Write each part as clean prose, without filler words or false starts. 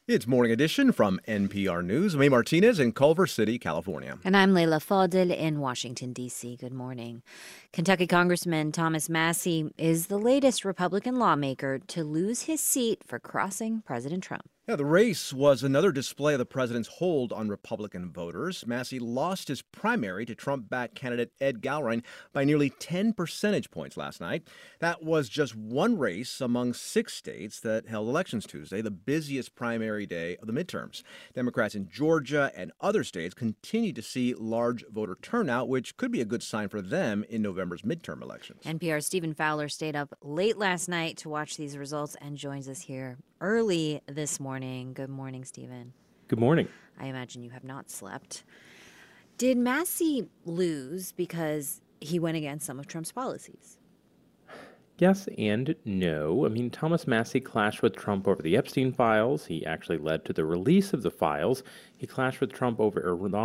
It's Morning Edition from NPR News. I'm A. Martinez in Culver City, California. And I'm Leila Fadel in Washington, D.C. Good morning. Kentucky Congressman Thomas Massie is the latest Republican lawmaker to lose his seat for crossing President Trump. Yeah, the race was another display of the president's hold on Republican voters. Massey lost his primary to Trump-backed candidate Ed Gallrein by nearly 10 percentage points last night. That was just one race among 6 states that held elections Tuesday, the busiest primary day of the midterms. Democrats in Georgia and other states continue to see large voter turnout, which could be a good sign for them in November's midterm elections. NPR's Stephen Fowler stayed up late last night to watch these results and joins us here early this morning. Good morning, Stephen. Good morning. I imagine you have not slept. Did Massie lose because he went against some of Trump's policies? Yes and no. Thomas Massie clashed with Trump over the Epstein files. He actually led to the release of the files. He clashed with Trump over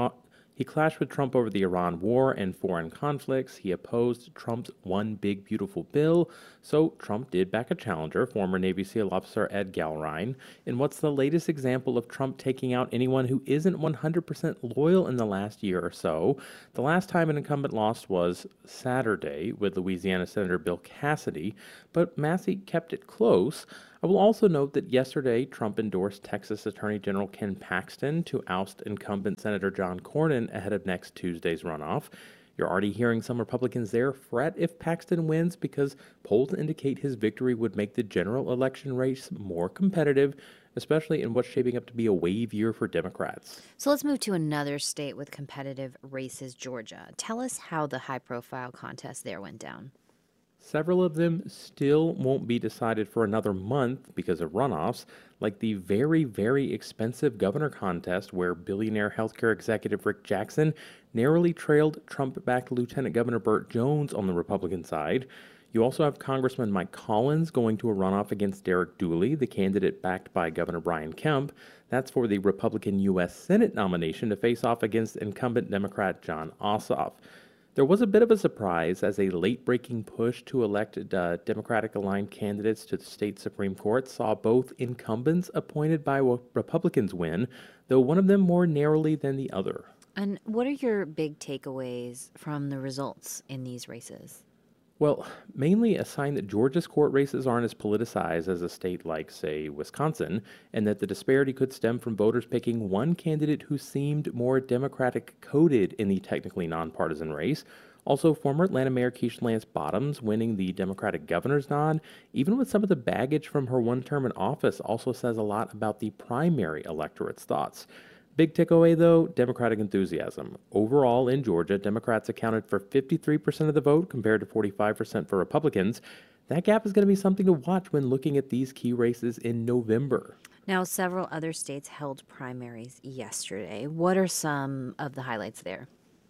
the Iran war and foreign conflicts. He opposed Trump's One Big Beautiful Bill. So Trump did back a challenger, former Navy SEAL officer Ed Gallrein. In what's the latest example of Trump taking out anyone who isn't 100% loyal in the last year or so. The last time an incumbent lost was Saturday with Louisiana Senator Bill Cassidy, but Massie kept it close. I will also note that yesterday, Trump endorsed Texas Attorney General Ken Paxton to oust incumbent Senator John Cornyn ahead of next Tuesday's runoff. You're already hearing some Republicans there fret if Paxton wins because polls indicate his victory would make the general election race more competitive, especially in what's shaping up to be a wave year for Democrats. So let's move to another state with competitive races, Georgia. Tell us how the high-profile contest there went down. Several of them still won't be decided for another month because of runoffs, like the very, very expensive governor contest where billionaire healthcare executive Rick Jackson narrowly trailed Trump-backed Lieutenant Governor Burt Jones on the Republican side. You also have Congressman Mike Collins going to a runoff against Derek Dooley, the candidate backed by Governor Brian Kemp. That's for the Republican U.S. Senate nomination to face off against incumbent Democrat Jon Ossoff. There was a bit of a surprise as a late-breaking push to elect Democratic-aligned candidates to the state Supreme Court saw both incumbents appointed by Republicans win, though one of them more narrowly than the other. And what are your big takeaways from the results in these races? Well, mainly a sign that Georgia's court races aren't as politicized as a state like, say, Wisconsin, and that the disparity could stem from voters picking one candidate who seemed more Democratic-coded in the technically nonpartisan race. Also, former Atlanta Mayor Keisha Lance Bottoms winning the Democratic governor's nod, even with some of the baggage from her one term in office, also says a lot about the primary electorate's thoughts. Big takeaway, though, Democratic enthusiasm. Overall, in Georgia, Democrats accounted for 53% of the vote compared to 45% for Republicans. That gap is going to be something to watch when looking at these key races in November. Now, several other states held primaries yesterday. What are some of the highlights there?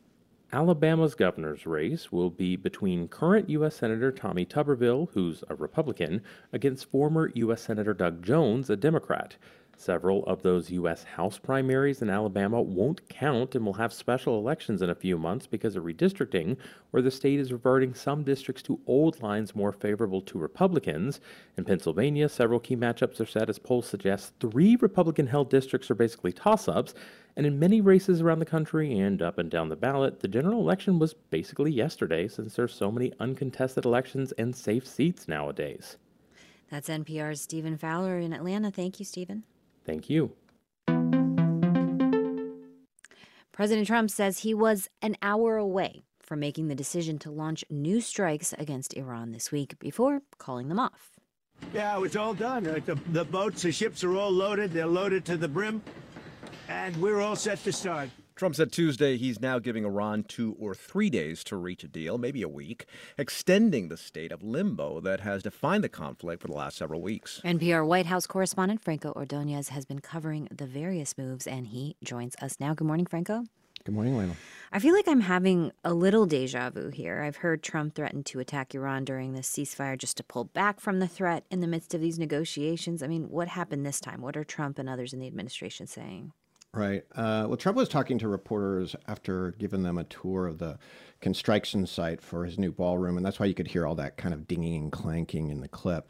Alabama's governor's race will be between current U.S. Senator Tommy Tuberville, who's a Republican, against former U.S. Senator Doug Jones, a Democrat. Several of those U.S. House primaries in Alabama won't count and will have special elections in a few months because of redistricting, where the state is reverting some districts to old lines more favorable to Republicans. In Pennsylvania, several key matchups are set as polls suggest 3 Republican-held districts are basically toss-ups, and in many races around the country and up and down the ballot, the general election was basically yesterday since there's so many uncontested elections and safe seats nowadays. That's NPR's Stephen Fowler in Atlanta. Thank you, Stephen. Thank you. President Trump says he was an hour away from making the decision to launch new strikes against Iran this week before calling them off. Yeah, it's all done. The boats, the ships are all loaded. They're loaded to the brim, and we're all set to start. Trump said Tuesday he's now giving Iran 2 or 3 days to reach a deal, maybe a week, extending the state of limbo that has defined the conflict for the last several weeks. NPR White House correspondent Franco Ordonez has been covering the various moves, and he joins us now. Good morning, Franco. Good morning, Lionel. I feel like I'm having a little deja vu here. I've heard Trump threaten to attack Iran during this ceasefire just to pull back from the threat in the midst of these negotiations. I mean, what happened this time? What are Trump and others in the administration saying? Right. Well, Trump was talking to reporters after giving them a tour of the construction site for his new ballroom, and that's why you could hear all that kind of dinging and clanking in the clip.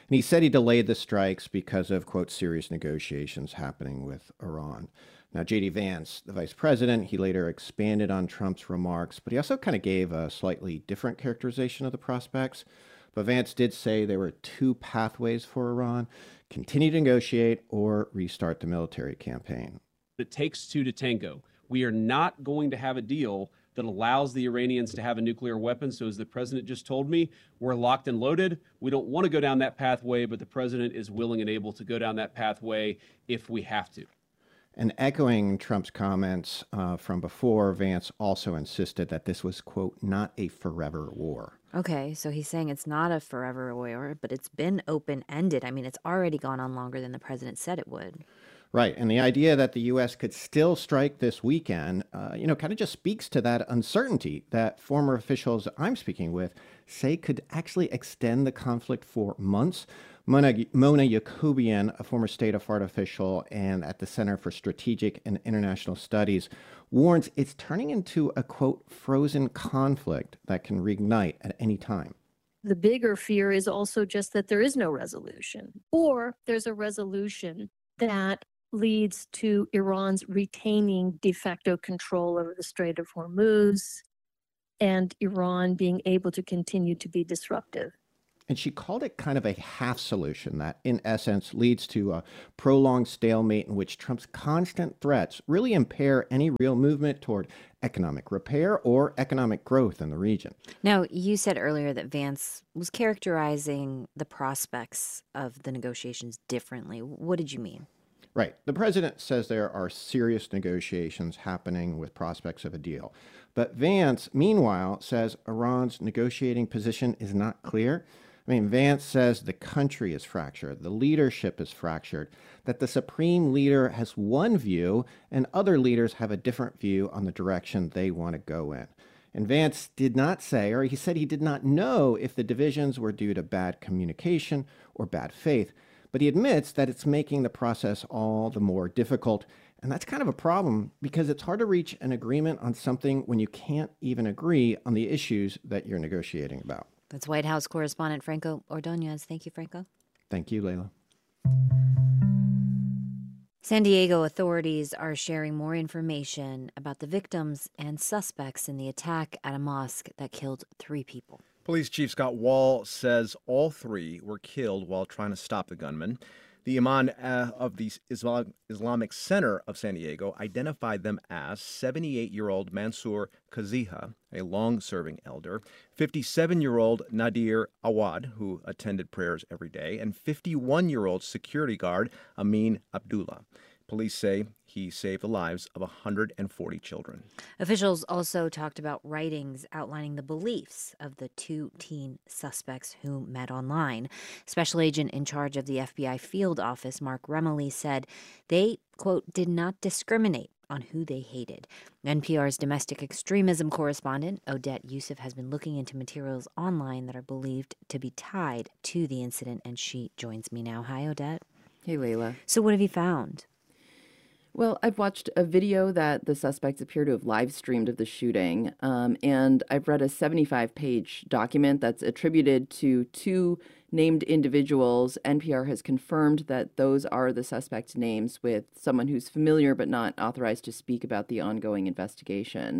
And he said he delayed the strikes because of, quote, serious negotiations happening with Iran. Now, J.D. Vance, the vice president, he later expanded on Trump's remarks, but he also kind of gave a slightly different characterization of the prospects. But Vance did say there were two pathways for Iran: continue to negotiate or restart the military campaign. It takes two to tango. We are not going to have a deal that allows the Iranians to have a nuclear weapon. So as the president just told me, we're locked and loaded. We don't want to go down that pathway, but the president is willing and able to go down that pathway if we have to. And echoing Trump's comments from before, Vance also insisted that this was, quote, not a forever war. Okay, so he's saying it's not a forever war, but it's been open-ended. I mean, it's already gone on longer than the president said it would. Right. And the idea that the U.S. could still strike this weekend, kind of just speaks to that uncertainty that former officials I'm speaking with say could actually extend the conflict for months. Mona Yacoubian, a former State of Art official and at the Center for Strategic and International Studies, warns it's turning into a, quote, frozen conflict that can reignite at any time. The bigger fear is also just that there is no resolution, or there's a resolution that leads to Iran's retaining de facto control over the Strait of Hormuz and Iran being able to continue to be disruptive. And she called it kind of a half solution that, in essence, leads to a prolonged stalemate in which Trump's constant threats really impair any real movement toward economic repair or economic growth in the region. Now, you said earlier that Vance was characterizing the prospects of the negotiations differently. What did you mean? Right. The president says there are serious negotiations happening with prospects of a deal. But Vance, meanwhile, says Iran's negotiating position is not clear. I mean, Vance says the country is fractured, the leadership is fractured, that the supreme leader has one view and other leaders have a different view on the direction they want to go in. And Vance did not say, or he said he did not know if the divisions were due to bad communication or bad faith, but he admits that it's making the process all the more difficult. And that's kind of a problem because it's hard to reach an agreement on something when you can't even agree on the issues that you're negotiating about. That's White House correspondent Franco Ordonez. Thank you, Franco. Thank you, Layla. San Diego authorities are sharing more information about the victims and suspects in the attack at a mosque that killed 3 people. Police Chief Scott Wall says all 3 were killed while trying to stop the gunman. The imam of the Islamic Center of San Diego identified them as 78-year-old Mansour Kaziha, a long-serving elder, 57-year-old Nadir Awad, who attended prayers every day, and 51-year-old security guard Amin Abdullah. Police say he saved the lives of 140 children. Officials also talked about writings outlining the beliefs of the 2 teen suspects who met online. Special agent in charge of the FBI field office, Mark Remley, said they, quote, did not discriminate on who they hated. NPR's domestic extremism correspondent, Odette Youssef, has been looking into materials online that are believed to be tied to the incident, and she joins me now. Hi, Odette. Hey, Layla. So what have you found? Well, I've watched a video that the suspects appear to have live streamed of the shooting, and I've read a 75-page document that's attributed to 2 named individuals. NPR has confirmed that those are the suspects' names, with someone who's familiar but not authorized to speak about the ongoing investigation.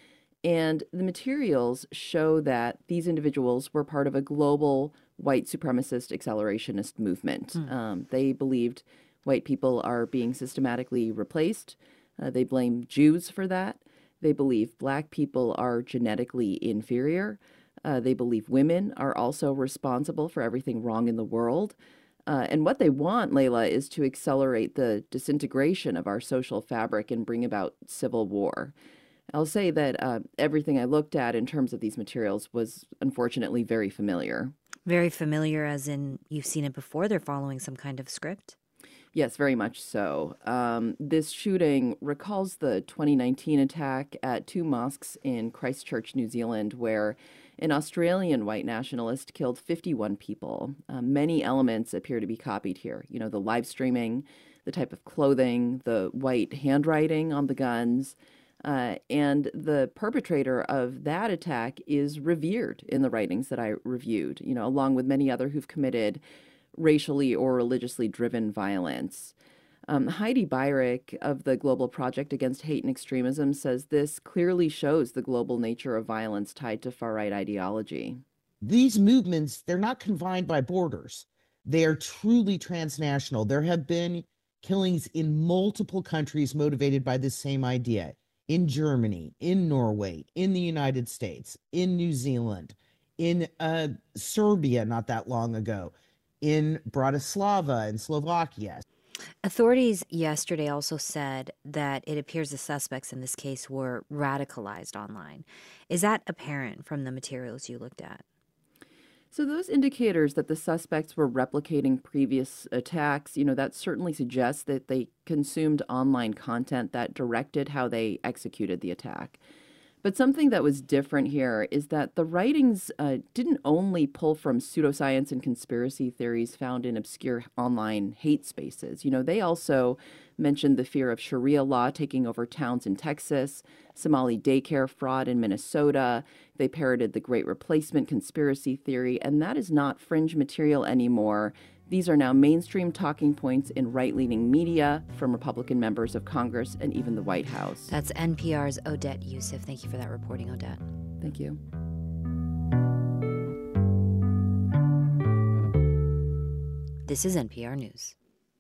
And the materials show that these individuals were part of a global white supremacist accelerationist movement. They believed white people are being systematically replaced. They blame Jews for that. They believe black people are genetically inferior. They believe women are also responsible for everything wrong in the world. And what they want, Layla, is to accelerate the disintegration of our social fabric and bring about civil war. I'll say that everything I looked at in terms of these materials was unfortunately very familiar. Very familiar as in you've seen it before? They're following some kind of script? Yes, very much so. This shooting recalls the 2019 attack at 2 mosques in Christchurch, New Zealand, where an Australian white nationalist killed 51 people. Many elements appear to be copied here. You know, the live streaming, the type of clothing, the white handwriting on the guns. And the perpetrator of that attack is revered in the writings that I reviewed, you know, along with many other who've committed racially or religiously driven violence. Heidi Beirich of the Global Project Against Hate and Extremism says this clearly shows the global nature of violence tied to far-right ideology. These movements, they're not confined by borders. They are truly transnational. There have been killings in multiple countries motivated by this same idea. In Germany, in Norway, in the United States, in New Zealand, in Serbia not that long ago, in Bratislava in Slovakia. Authorities yesterday also said that it appears the suspects in this case were radicalized online. Is that apparent from the materials you looked at? So those indicators that the suspects were replicating previous attacks, that certainly suggests that they consumed online content that directed how they executed the attack. But something that was different here is that the writings didn't only pull from pseudoscience and conspiracy theories found in obscure online hate spaces. They also mentioned the fear of Sharia law taking over towns in Texas, Somali daycare fraud in Minnesota. They parroted the Great Replacement conspiracy theory, and that is not fringe material anymore. These are now mainstream talking points in right-leaning media from Republican members of Congress and even the White House. That's NPR's Odette Yousef. Thank you for that reporting, Odette. Thank you. This is NPR News.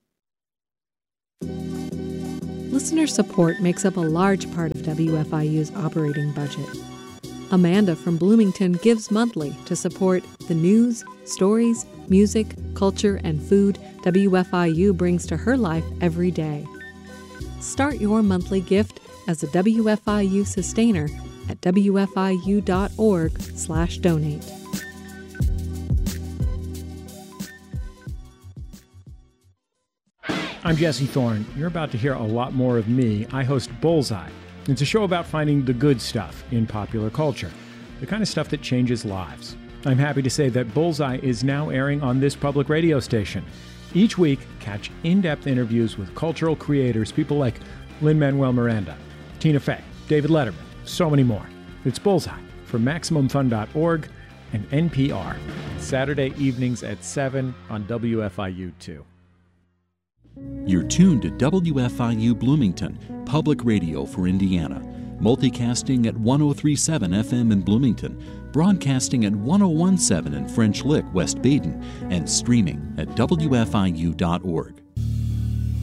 Listener support makes up a large part of WFIU's operating budget. Amanda from Bloomington gives monthly to support the news, stories, music, culture, and food WFIU brings to her life every day. Start your monthly gift as a WFIU sustainer at wfiu.org/donate. I'm Jesse Thorne. You're about to hear a lot more of me. I host Bullseye. It's a show about finding the good stuff in popular culture, the kind of stuff that changes lives. I'm happy to say that Bullseye is now airing on this public radio station. Each week, catch in-depth interviews with cultural creators, people like Lin-Manuel Miranda, Tina Fey, David Letterman, so many more. It's Bullseye from MaximumFun.org and NPR. Saturday evenings at 7 on WFIU2. You're tuned to WFIU Bloomington, public radio for Indiana, multicasting at 103.7 FM in Bloomington, broadcasting at 101.7 in French Lick, West Baden, and streaming at WFIU.org.